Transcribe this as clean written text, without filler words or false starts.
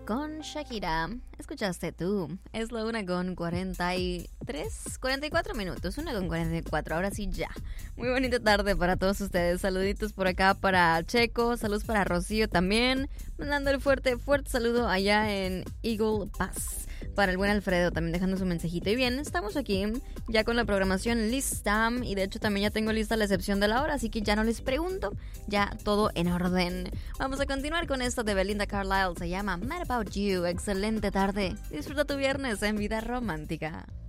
con Shakira. Escuchaste tú. Es la 1:44 minutos. 1:44. Ahora sí ya. Muy bonita tarde para todos ustedes. Saluditos por acá para Checo. Saludos para Rocío también. Mandando el fuerte saludo allá en Eagle Pass. Para el buen Alfredo también dejando su mensajito. Y bien, estamos aquí ya con la programación lista. Y de hecho también ya tengo lista la excepción de la hora. Así que ya no les pregunto. Ya todo en orden. Vamos a continuar con esto de Belinda Carlisle. Se llama Mad About You. Excelente tarde. Disfruta tu viernes en Vida Romántica.